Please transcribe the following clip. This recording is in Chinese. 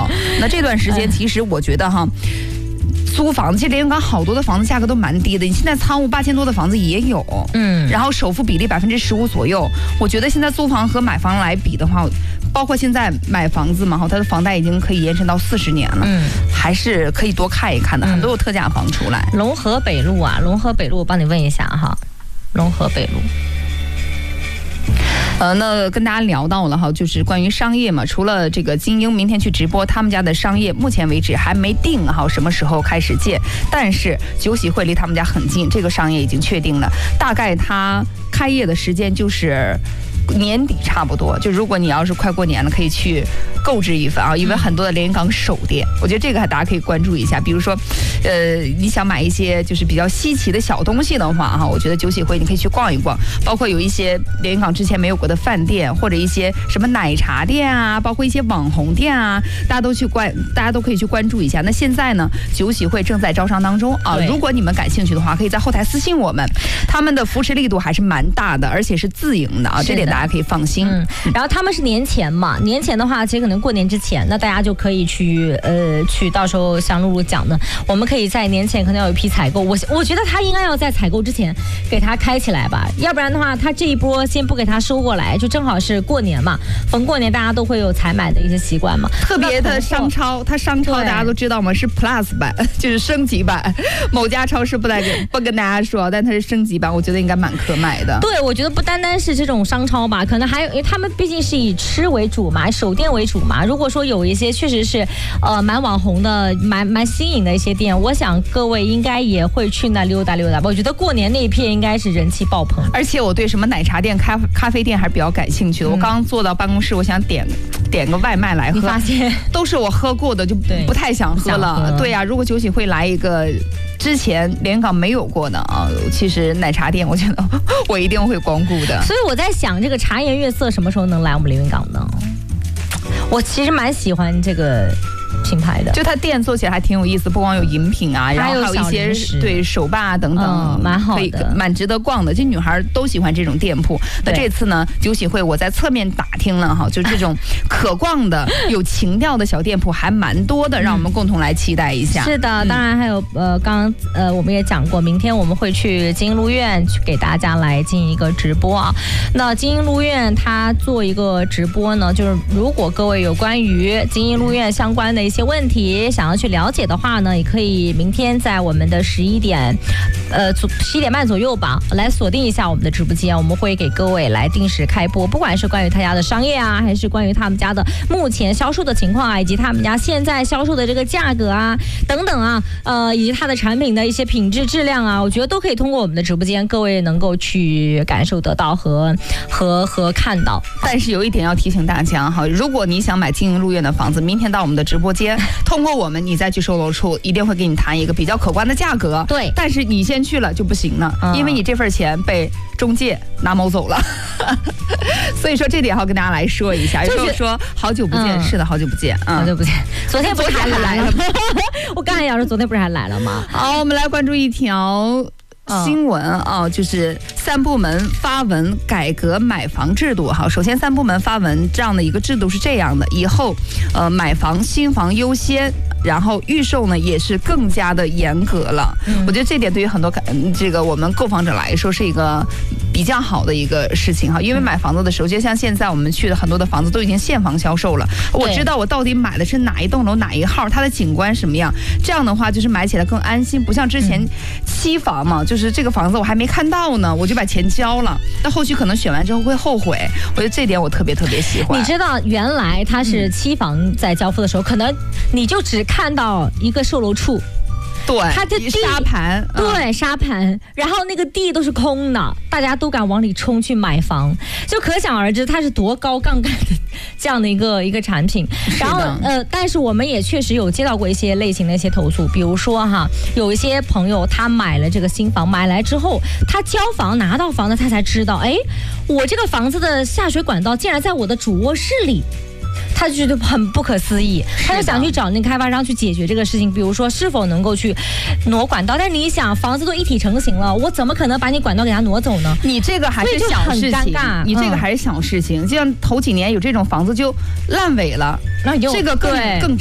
好。那这段时间其实我觉得哈。租房子，其实连云港好多的房子价格都蛮低的。你现在仓务8000多的房子也有，然后首付比例15%左右。我觉得现在租房和买房来比的话，包括现在买房子嘛，它的房贷已经可以延伸到40年了，还是可以多看一看的。很多有特价房出来。 龙河北路啊，龙河北路，我帮你问一下哈，龙河北路。 那跟大家聊到了哈，就是关于商业嘛，除了这个金鹰明天去直播，他们家的商业目前为止还没定哈什么时候开始建，但是酒喜会离他们家很近，这个商业已经确定了，大概他开业的时间就是年底差不多。就如果你要是快过年了，可以去购置一份啊，因为很多的连云港首店，我觉得这个大家可以关注一下。比如说，你想买一些就是比较稀奇的小东西的话哈，我觉得酒喜会你可以去逛一逛，包括有一些连云港之前没有过的饭店，或者一些什么奶茶店啊，包括一些网红店啊，大家都可以去关注一下。那现在呢，酒喜会正在招商当中啊，如果你们感兴趣的话，可以在后台私信我们，他们的扶持力度还是蛮大的，而且是自营的啊，这点大家可以放心。 然后他们是年前嘛，年前的话，其实可能过年之前，那大家就可以去到时候像露露讲的，我们可以在年前可能要有一批采购，我觉得他应该要在采购之前给他开起来吧，要不然的话，他这一波先不给他收过来，就正好是过年嘛，逢过年大家都会有采买的一些习惯嘛。 特别的商超，它商超大家都知道吗？是 Plus 版，就是升级版。某家超市不跟大家说，但它是升级版，我觉得应该蛮可买的。 对，我觉得不单单是这种商超吧，可能还有，因为他们毕竟是以吃为主嘛，首店为主嘛。如果说有一些确实是蛮网红的、蛮新颖的一些店，我想各位应该也会去那溜达溜达吧。我觉得过年那一片应该是人气爆棚， 而且我对什么奶茶店、咖啡店还是比较感兴趣的。我刚刚坐到办公室，我想点个外卖来喝， 你发现都是我喝过的，就不太想喝了。对呀，如果酒喜会来一个之前连云港没有过的啊，其实奶茶店我觉得我一定会光顾的。 所以我在想，这个茶颜悦色什么时候能来我们连云港呢？我其实蛮喜欢这个品牌的， 就它店做起来还挺有意思，不光有饮品啊，然后还有一些对手办啊等等， 蛮好的， 蛮值得逛的。这女孩都喜欢这种店铺。那这次呢，酒喜会我在侧面打听了哈，就这种可逛的、有情调的小店铺还蛮多的，让我们共同来期待一下。 是的，当然还有刚刚我们也讲过，明天我们会去金鹰路苑去给大家来进行一个直播啊。那金鹰路苑它做一个直播呢，就是如果各位有关于金鹰路苑相关的一些问题想要去了解的话呢，也可以明天在我们的11点半左右吧，来锁定一下我们的直播间，我们会给各位来定时开播，不管是关于他家的商业啊，还是关于他们家的目前销售的情况啊，以及他们家现在销售的这个价格啊等等啊，以及他的产品的一些品质质量啊，我觉得都可以通过我们的直播间，各位能够去感受得到和看到。 但是有一点要提醒大家哈，如果你想买金鹰路苑的房子，明天到我们的直播间，通过我们，你再去售楼处，一定会给你谈一个比较可观的价格。 对， 但是你先去了就不行了，因为你这份钱被中介拿某走了。所以说这点要跟大家来说一下。有时候说好久不见，是的，好久不见， 好久不见。昨天不是还来了吗？我刚才要说昨天不是还来了吗？ 好，我们来关注一条新闻啊，就是3部门发文改革买房制度。好，首先3部门发文这样的一个制度是这样的，以后买房新房优先，然后预售呢也是更加的严格了。我觉得这点对于很多这个我们购房者来说是一个比较好的一个事情哈，因为买房子的时候，就像现在我们去的很多的房子都已经现房销售了，我知道我到底买的是哪一栋楼哪一号，它的景观什么样，这样的话就是买起来更安心，不像之前期房嘛，就是这个房子我还没看到呢，我就把钱交了，那后续可能选完之后会后悔。我觉得这点我特别喜欢。 你知道原来它是期房在交付的时候，可能你就只看到一个售楼处。 对， 它的地沙盘， 对，沙盘，然后那个地都是空的，大家都敢往里冲去买房，就可想而知它是多高杠杆的这样的一个产品。然后但是我们也确实有接到过一些类型的一些投诉，比如说哈，有一些朋友他买了这个新房，买来之后他交房拿到房子，他才知道，哎，我这个房子的下水管道竟然在我的主卧室里。他就觉得很不可思议，他就想去找那个开发商去解决这个事情，比如说是否能够去挪管道。但是你想，房子都一体成型了，我怎么可能把你管道给他挪走呢？ 你这个还是小事情，你这个还是小事情。就像头几年有这种房子就烂尾了， 那这个更